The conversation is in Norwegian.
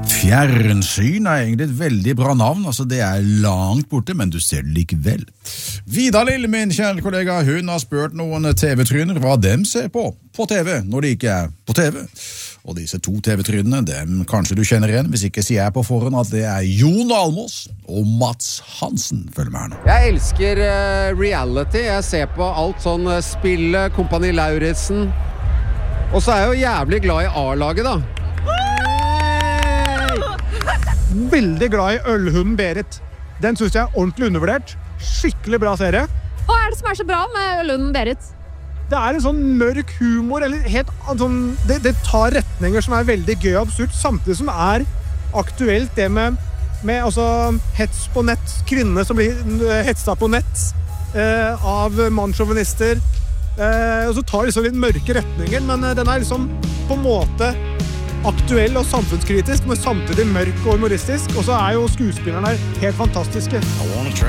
Fjernsyn egentlig et veldig bra navn, altså det langt borte, men du ser det likevel. Vidar Lill, min kjære kollega, hun har spurt noen TV-tryner hva dem ser på TV, når de ikke på TV. Og disse to TV-trynene, dem kanskje du kjenner igjen, hvis ikke sier jeg på forhånd at det Jon Almaas og Mats Hansen. Følg med her nå. Jeg elsker reality, jeg ser på alt sånn spille, Kompani Lauritzen, og så jeg jo jævlig glad i A-laget da. Veldig glad i Ølhunden Berit. Den synes jeg ordentlig undervurdert. Skikkelig bra serie. Hva det som så bra med Ølhunden Berit? Det en sånn mørk humor, eller helt sånn, det tar retninger som veldig gøy og absurd, samtidig som aktuelt det med altså, hets på nett, kvinner som blir hetsa på nett av mannssjåvinister. Og så tar det så litt mørke retninger, men den liksom på en måte aktuell og samfunnskritisk, men samtidig mørk og humoristisk, og så jo skuespillerne helt fantastiske.